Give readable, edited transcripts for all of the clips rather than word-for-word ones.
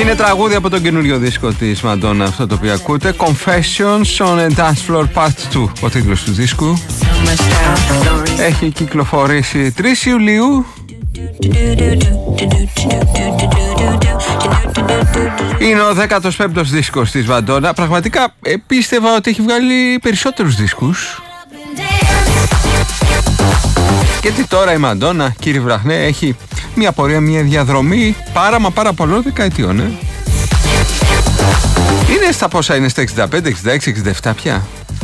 Είναι τραγούδι από τον καινούριο δίσκο της Madonna αυτό το οποίο ακούτε. Confessions on a Dance Floor Part 2, ο τίτλος του δίσκου. Έχει κυκλοφορήσει 3 Ιουλίου. Είναι ο 15ος δίσκος της Madonna. Πραγματικά πίστευα ότι έχει βγάλει περισσότερους δίσκους. Και τι τώρα η Madonna, κύριε Βραχνέ, έχει μια πορεία, μια διαδρομή πάρα πολλών δεκαετιών. Είναι στα πόσα είναι, στα 65, 66, 67 πια.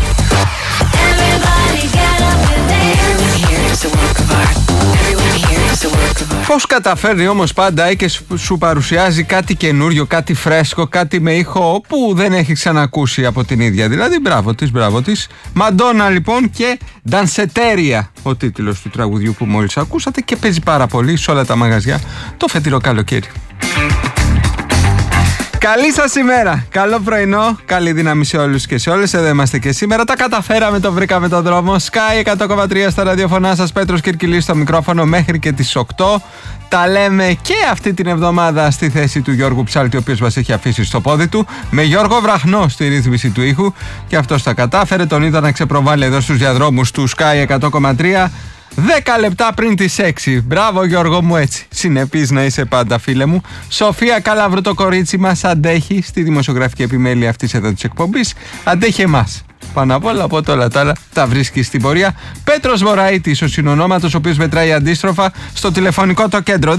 Πώς καταφέρνει όμως πάντα και σου παρουσιάζει κάτι καινούριο, κάτι φρέσκο, κάτι με ήχο που δεν έχει ξανακούσει από την ίδια. Δηλαδή μπράβο της. Madonna λοιπόν και Danceteria, ο τίτλος του τραγουδιού που μόλις ακούσατε και παίζει πάρα πολύ σε όλα τα μαγαζιά το φετινό καλοκαίρι. Καλή σας ημέρα, καλό πρωινό, καλή δύναμη σε όλους και σε όλες. Εδώ είμαστε και σήμερα, τα καταφέραμε, το βρήκαμε τον δρόμο. Sky 100,3 στα ραδιοφωνά σας, Πέτρος Κυρκυλής στο μικρόφωνο μέχρι και τις 8. Τα λέμε και αυτή την εβδομάδα στη θέση του Γιώργου Ψάλτη, ο οποίος μας έχει αφήσει στο πόδι του, με Γιώργο Βραχνό στη ρύθμιση του ήχου. Και αυτός τα κατάφερε, τον είδα να ξεπροβάλλει εδώ στους διαδρόμους του Sky 100,3. 10 λεπτά πριν τις 6. Μπράβο Γιώργο μου, έτσι. Συνεπής να είσαι πάντα, φίλε μου. Σοφία Καλαβρού, το κορίτσι μας, αντέχει στη δημοσιογραφική επιμέλεια αυτής εδώ της εκπομπής. Αντέχει εμάς. Πάνω απ' όλα, από όλα τα άλλα τα βρίσκει στην πορεία. Πέτρος Βορραίτης, ο συνονόματος, ο οποίος μετράει αντίστροφα στο τηλεφωνικό το κέντρο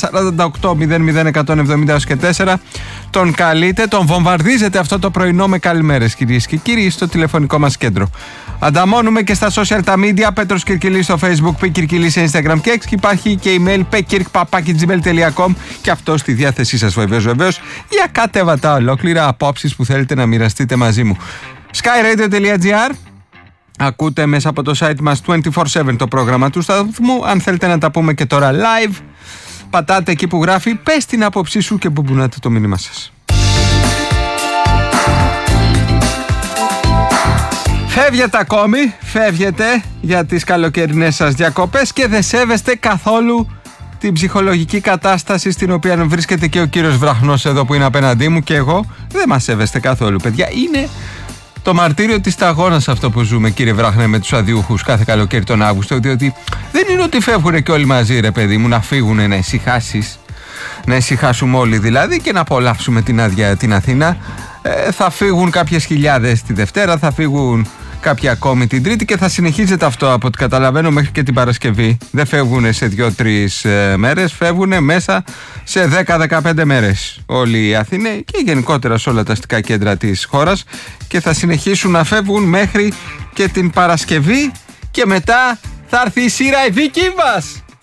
2-10-48-0-01-170-4. Τον καλείτε, τον βομβαρδίζετε αυτό το πρωινό με καλημέρες, κυρίες και κύριοι, στο τηλεφωνικό μας κέντρο. Ανταμώνουμε και στα social τα media, Πέτρος Κυρκυλής στο Facebook, Πικυρκυλής σε Instagram και υπάρχει και email pekirk@gmail.com και αυτό στη διάθεσή σας βεβαίως για κατέβατα ολόκληρα απόψεις που θέλετε να μοιραστείτε μαζί μου. Skyradio.gr. Ακούτε μέσα από το site μας 24/7 το πρόγραμμα του σταθμού. Αν θέλετε να τα πούμε και τώρα live, πατάτε εκεί που γράφει πες την άποψή σου και μπουμπουνάτε το μήνυμα σας. Φεύγετε ακόμη, φεύγετε για τις καλοκαιρινές σας διακοπές και δεν σέβεστε καθόλου την ψυχολογική κατάσταση στην οποία βρίσκεται και ο κύριος Βραχνός εδώ που είναι απέναντί μου και εγώ. Δεν μας σέβεστε καθόλου, παιδιά. Είναι το μαρτύριο της σταγόνας αυτό που ζούμε, κύριε Βραχνέ, με τους αδιούχους κάθε καλοκαίρι τον Αύγουστο, διότι δεν είναι ότι φεύγουν και όλοι μαζί, ρε παιδί μου, να φύγουν, να ησυχάσεις, να ησυχάσουμε όλοι δηλαδή και να απολαύσουμε την άδεια την Αθήνα. Θα φύγουν κάποιες χιλιάδες τη Δευτέρα, θα φύγουν κάποια ακόμη την Τρίτη και θα συνεχίζεται αυτό από ό,τι καταλαβαίνω μέχρι και την Παρασκευή. Δεν φεύγουν σε 2-3 μέρες, φεύγουν μέσα σε 10-15 μέρες όλοι οι Αθήναιοι και γενικότερα σε όλα τα αστικά κέντρα της χώρας και θα συνεχίσουν να φεύγουν μέχρι και την Παρασκευή και μετά θα έρθει η σειρά η δική μας.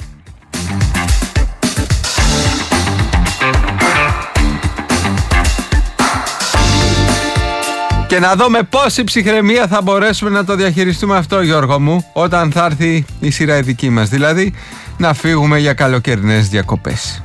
Και να δούμε πόση ψυχραιμία θα μπορέσουμε να το διαχειριστούμε αυτό, Γιώργο μου, όταν θα έρθει η σειρά η δική μας. Δηλαδή, να φύγουμε για καλοκαιρινές διακοπές.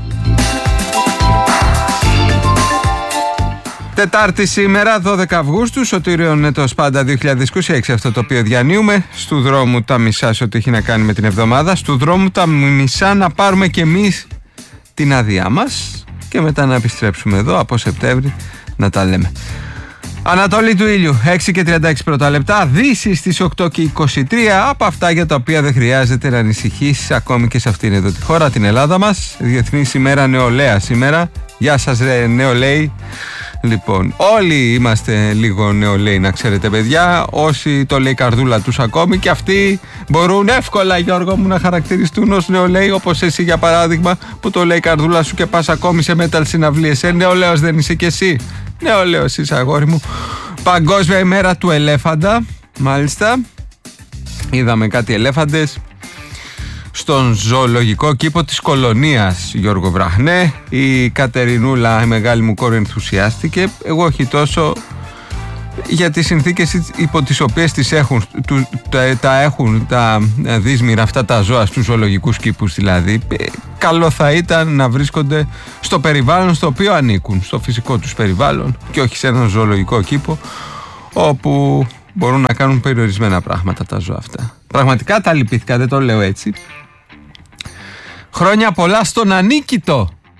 Τετάρτη σήμερα, 12 Αυγούστου, Σωτήριον έτος πάντα 2026, αυτό το οποίο διανύουμε. Στου δρόμου τα μισά σε ό,τι έχει να κάνει με την εβδομάδα. Στου δρόμου τα μισά να πάρουμε κι εμείς την άδειά μας και μετά να επιστρέψουμε εδώ από Σεπτέμβρη να τα λέμε. Ανατολή του ήλιου, 6 και 36 πρώτα λεπτά. Δύση στις 8 και 23. Από αυτά για τα οποία δεν χρειάζεται να ανησυχείς ακόμη και σε αυτήν εδώ τη χώρα, την Ελλάδα μας. Διεθνής ημέρα νεολαία σήμερα. Γεια σας, ρε νεολαίοι. Λοιπόν, όλοι είμαστε λίγο νεολαίοι, να ξέρετε, παιδιά. Όσοι το λέει η καρδούλα τους ακόμη και αυτοί μπορούν εύκολα, Γιώργο μου, να χαρακτηριστούν ως νεολαίοι, όπως εσύ για παράδειγμα που το λέει η καρδούλα σου και πας ακόμη σε metal συναυλίες. Νεολαίος δεν είσαι κι εσύ? Νεολαίος είσαι, αγόρι μου. Παγκόσμια ημέρα του ελέφαντα, μάλιστα. Είδαμε κάτι ελέφαντες στον ζωολογικό κήπο της Κολονίας, Γιώργο Βραχνέ. Η Κατερινούλα, η μεγάλη μου κόρη, ενθουσιάστηκε. Εγώ όχι τόσο, για τις συνθήκες υπό τις οποίες τα έχουν τα δύσμυρα αυτά τα ζώα στους ζωολογικούς κήπους δηλαδή. Καλό θα ήταν να βρίσκονται στο περιβάλλον στο οποίο ανήκουν, στο φυσικό τους περιβάλλον και όχι σε έναν ζωολογικό κήπο όπου μπορούν να κάνουν περιορισμένα πράγματα τα ζώα αυτά. Πραγματικά τα λυπήθηκα, δεν το λέω έτσι. Χρόνια πολλά στον Ανίκητο.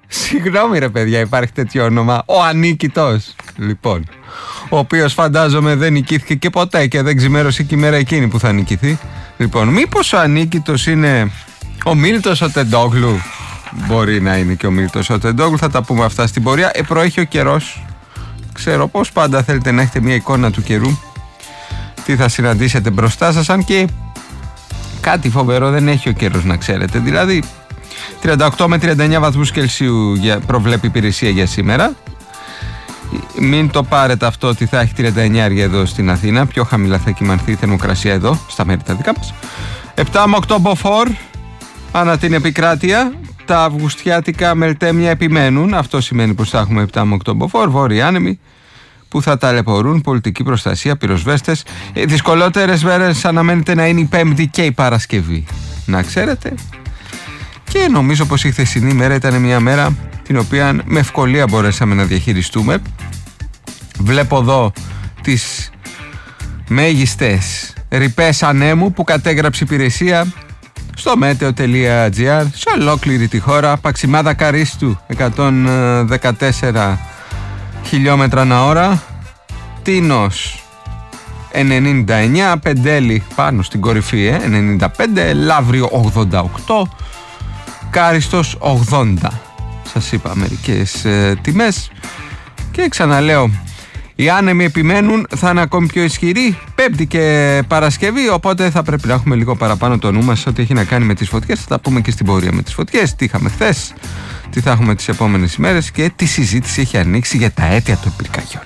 Συγγνώμη ρε παιδιά, υπάρχει τέτοιο όνομα? Ο Ανίκητος, λοιπόν, ο οποίος φαντάζομαι δεν νικήθηκε και ποτέ και δεν ξημέρωσε και η μέρα εκείνη που θα νικηθεί. Λοιπόν, μήπως ο Ανίκητος είναι ο Μίλτος ο Τεντόγλου? Μπορεί να είναι και ο Μίλτος ο Τεντόγλου, θα τα πούμε αυτά στην πορεία. Προέχει ο καιρός. Ξέρω πως πάντα θέλετε να έχετε μια εικόνα του καιρού, τι θα συναντήσετε μπροστά σας, αν και κάτι φοβερό δεν έχει ο καιρός, να ξέρετε. Δηλαδή 38 με 39 βαθμούς Κελσίου προβλέπει υπηρεσία για σήμερα. Μην το πάρετε αυτό ότι θα έχει 39 εδώ στην Αθήνα. Πιο χαμηλά θα κοιμανθεί η θερμοκρασία εδώ, στα μέρη τα δικά μας. 7 με 8 μποφόρ ανά την επικράτεια. Τα αυγουστιάτικα μελτέμια επιμένουν. Αυτό σημαίνει πως θα έχουμε 7 με 8 μποφόρ. Βόρειοι άνεμοι που θα ταλαιπωρούν, πολιτική προστασία, πυροσβέστες. Δυσκολότερες μέρες αναμένεται να είναι η Πέμπτη και η Παρασκευή, να ξέρετε. Και νομίζω πως η χθεσινή μέρα ήταν μια μέρα την οποία με ευκολία μπορέσαμε να διαχειριστούμε. Βλέπω εδώ τις μέγιστες ρηπές ανέμου που κατέγραψε υπηρεσία στο meteo.gr σε ολόκληρη τη χώρα. Παξιμάδα Καρίστου 114 χιλιόμετρα ανά ώρα, Τίνος 99, Πεντέλη πάνω στην κορυφή 95, Λαύριο 88, Κάριστος 80. Σας είπα μερικές τιμές και ξαναλέω, οι άνεμοι επιμένουν, θα είναι ακόμη πιο ισχυροί Πέμπτη και Παρασκευή, οπότε θα πρέπει να έχουμε λίγο παραπάνω το νου μας ό,τι έχει να κάνει με τις φωτιές. Θα τα πούμε και στην πορεία με τις φωτιές, τι είχαμε χθες, τι θα έχουμε τις επόμενες ημέρες και τι συζήτηση έχει ανοίξει για τα αίτια των πυρκαγιών.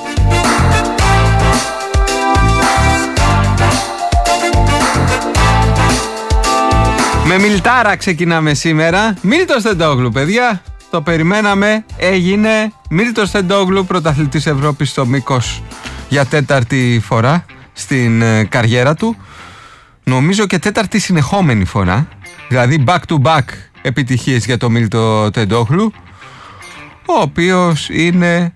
Με Μιλτάρα ξεκινάμε σήμερα. Μίλτος Τεντόγλου, παιδιά. Το περιμέναμε, έγινε. Μίλτος Τεντόγλου, πρωταθλητής Ευρώπης στο μήκος για τέταρτη φορά στην καριέρα του. Νομίζω και τέταρτη συνεχόμενη φορά. Δηλαδή back to back επιτυχίες για το Μίλτο Τεντόγλου, ο οποίος είναι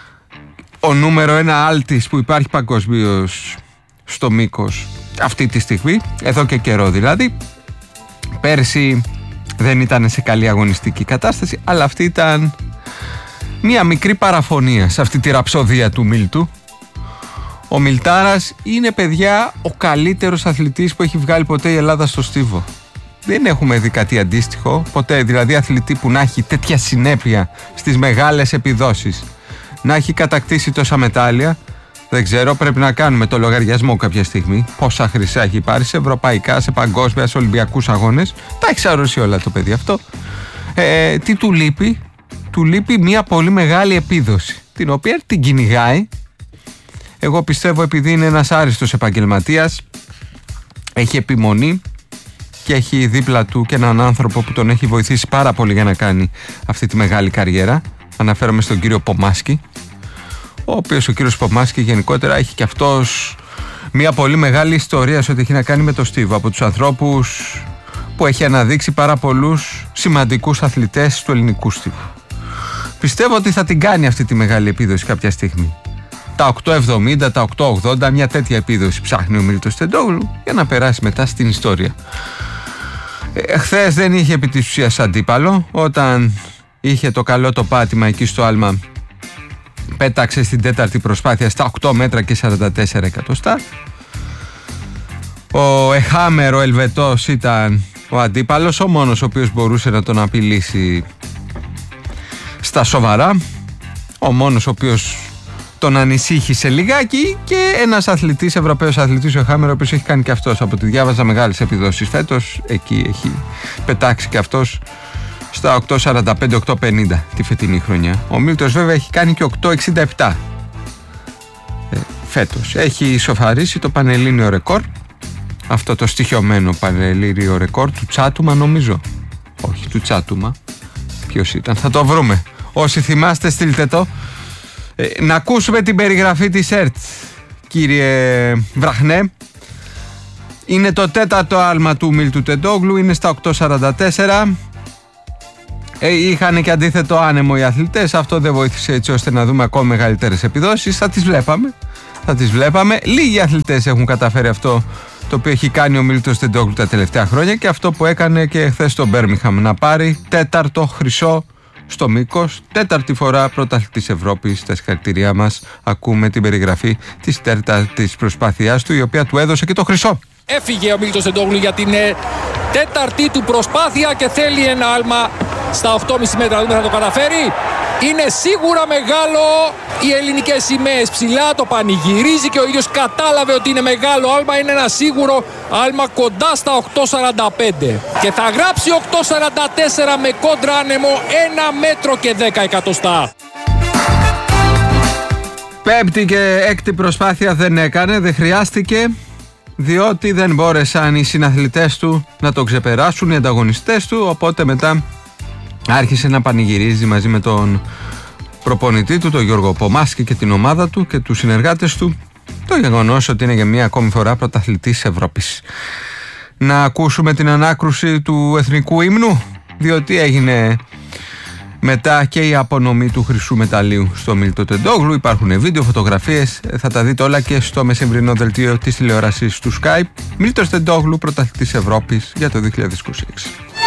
ο νούμερο ένα άλτης που υπάρχει παγκοσμίως στο μήκος αυτή τη στιγμή, εδώ και καιρό δηλαδή. Πέρσι δεν ήταν σε καλή αγωνιστική κατάσταση, αλλά αυτή ήταν μια μικρή παραφωνία σε αυτή τη ραψοδία του Μίλτου. Ο Μιλτάρας είναι, παιδιά, ο καλύτερος αθλητής που έχει βγάλει ποτέ η Ελλάδα στο στίβο. Δεν έχουμε δει κάτι αντίστοιχο ποτέ, δηλαδή αθλητή που να έχει τέτοια συνέπεια στις μεγάλες επιδόσεις, να έχει κατακτήσει τόσα μετάλλια. Δεν ξέρω, πρέπει να κάνουμε το λογαριασμό κάποια στιγμή. Πόσα χρυσά έχει πάρει σε ευρωπαϊκά, σε παγκόσμια, σε ολυμπιακούς αγώνες. Τα έχει ξαρρώσει όλα το παιδί αυτό. Τι του λείπει? Του λείπει μια πολύ μεγάλη επίδοση, την οποία την κυνηγάει. Εγώ πιστεύω επειδή είναι ένας άριστος επαγγελματίας, έχει επιμονή και έχει δίπλα του και έναν άνθρωπο που τον έχει βοηθήσει πάρα πολύ για να κάνει αυτή τη μεγάλη καριέρα. Αναφέρομαι στον κύριο Πομάσκι, ο οποίος ο κύριος Πομάσκι γενικότερα έχει και αυτός μια πολύ μεγάλη ιστορία σε ό,τι έχει να κάνει με το στίβο. Από τους ανθρώπους που έχει αναδείξει πάρα πολλούς σημαντικούς αθλητές του ελληνικού στίβου. Πιστεύω ότι θα την κάνει αυτή τη μεγάλη επίδοση κάποια στιγμή. Τα 8,70, τα 8,80, μια τέτοια επίδοση ψάχνει ο Μίλτος Τεντόγλου για να περάσει μετά στην ιστορία. Χθες δεν είχε επί της ουσίας αντίπαλο. Όταν είχε το καλό το πάτημα εκεί στο άλμα, πέταξε στην τέταρτη προσπάθεια στα 8 μέτρα και 44 εκατοστά. Ο Εχάμερ, ο Ελβετός, ήταν ο αντίπαλος, ο μόνος ο οποίος μπορούσε να τον απειλήσει στα σοβαρά, ο μόνος ο οποίος τον ανησύχησε λιγάκι, και ένας αθλητής, Ευρωπαίος αθλητής, ο Εχάμερ, ο οποίος έχει κάνει και αυτός, από ό,τι διάβαζα, μεγάλες επιδόσεις φέτος. Εκεί έχει πετάξει και αυτός στα 8,45-8,50 τη φετινή χρονιά. Ο Μίλτος βέβαια έχει κάνει και 8,67 φέτος. Έχει ισοφαρίσει το πανελλήνιο ρεκόρ, αυτό το στοιχειωμένο πανελλήνιο ρεκόρ του Τσάτουμα, νομίζω. Όχι, του Τσάτουμα. Ποιος ήταν? Θα το βρούμε. Όσοι θυμάστε, στείλτε το. Να ακούσουμε την περιγραφή της ΕΡΤ, κύριε Βραχνέ. Είναι το τέταρτο άλμα του Μίλτου Τεντόγλου, είναι στα 8,44. Είχαν και αντίθετο άνεμο οι αθλητές. Αυτό δεν βοήθησε έτσι ώστε να δούμε ακόμα μεγαλύτερες επιδόσεις. Θα τις βλέπαμε. Λίγοι αθλητές έχουν καταφέρει αυτό το οποίο έχει κάνει ο Μίλτος Τεντόγλου τα τελευταία χρόνια, και αυτό που έκανε και χθες στο Μπέρμιγχαμ, να πάρει τέταρτο χρυσό στο μήκος, 4η φορά πρωταθλητής Ευρώπης. Στα συγχαρητήριά μας, ακούμε την περιγραφή της 4ης προσπάθειάς του, η οποία του έδωσε και το χρυσό. Έφυγε ο Μίλτος Τεντόγλου για την 4η του προσπάθεια και θέλει ένα άλμα στα 8,5 μέτρα. Δεν θα το καταφέρει. Είναι σίγουρα μεγάλο. Οι ελληνικές σημαίες ψηλά, το πανηγυρίζει και ο ίδιος κατάλαβε ότι είναι μεγάλο άλμα. Είναι ένα σίγουρο άλμα κοντά στα 8,45. Και θα γράψει 8,44 με κόντρα άνεμο 1 μέτρο και 10 εκατοστά. Πέμπτη και έκτη προσπάθεια δεν έκανε, δεν χρειάστηκε, διότι δεν μπόρεσαν οι συναθλητές του να το ξεπεράσουν, οι ανταγωνιστές του, οπότε μετά άρχισε να πανηγυρίζει μαζί με τον προπονητή του, τον Γιώργο Πομάσκη, και την ομάδα του και τους συνεργάτες του το γεγονός ότι είναι για μία ακόμη φορά πρωταθλητής Ευρώπης. Να ακούσουμε την ανάκρουση του εθνικού ύμνου, διότι έγινε μετά και η απονομή του χρυσού μεταλλίου στο Μίλτο Τεντόγλου. Υπάρχουν βίντεο, φωτογραφίες, θα τα δείτε όλα και στο μεσημβρινό δελτίο της τηλεόρασης του Skype. Μίλτος Τεντόγλου, πρωταθλητής Ευρώπης για το 2026.